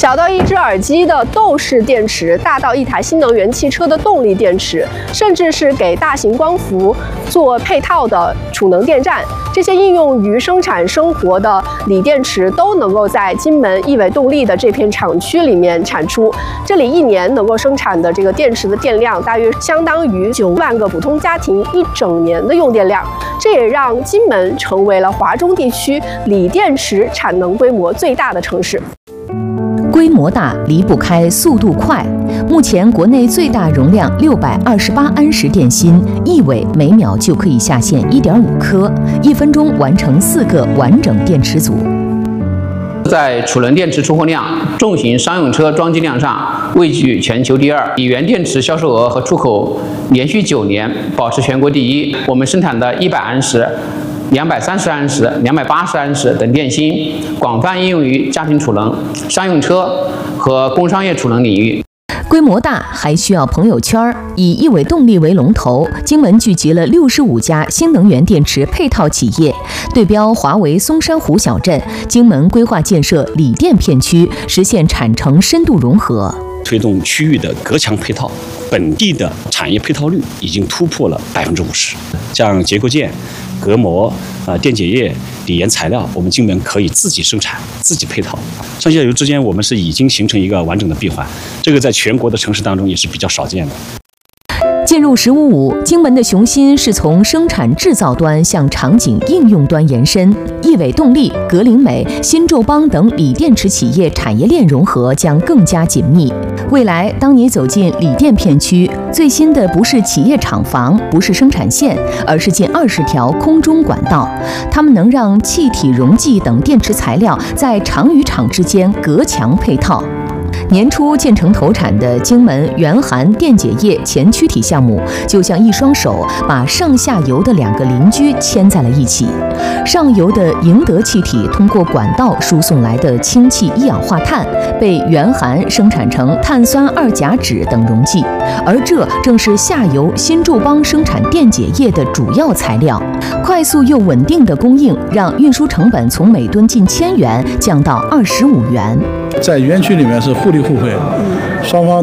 小到一只耳机的豆式电池，大到一台新能源汽车的动力电池，甚至是给大型光伏做配套的储能电站，这些应用于生产生活的锂电池都能够在金门亿纬动力的这片厂区里面产出。这里一年能够生产的这个电池的电量，大约相当于9万个普通家庭一整年的用电量。这也让金门成为了华中地区锂电池产能规模最大的城市。 规模大离不开速度快。目前国内最大容量628安时电芯，亿纬每秒就可以下线1.5颗，1分钟完成4个完整电池组。 在储能电池出货量、重型商用车装机量上位居全球第2，锂源电池销售额和出口连续9年保持全国第1。我们生产的100安时、230安时、280安时等电芯，广泛应用于家庭储能、商用车和工商业储能领域。 规模大还需要朋友圈。以亿纬动力为龙头，金门聚集了65家新能源电池配套企业。对标华为松山湖小镇，金门规划建设锂电片区，实现产城深度融合。 推动区域的隔墙配套，本地的产业配套率已经突破了50%。像结构件、隔膜、电解液、锂盐材料，我们金门可以自己生产、自己配套，上下游之间我们是已经形成一个完整的闭环，这个在全国的城市当中也是比较少见的。 进入“15+5”，金门的雄心是从生产制造端向场景应用端延伸。亿纬动力、格林美、新宙邦等锂电池企业产业链融合将更加紧密。未来，当你走进锂电片区，最新的不是企业厂房，不是生产线，而是近20条空中管道，它们能让气体、溶剂等电池材料在厂与厂之间隔墙配套。年初建成投产的金门原含电解液前驱体项目，就像一双手把上下游的2个邻居牵在了一起。上游的赢得气体通过管道输送来的氢气一氧化碳，被原含生产成碳酸2甲酯等溶剂，而这正是下游新宙邦生产电解液的主要材料。快速又稳定的供应，让运输成本从每吨近1000元降到25元。 在园区里面是互利互惠，双方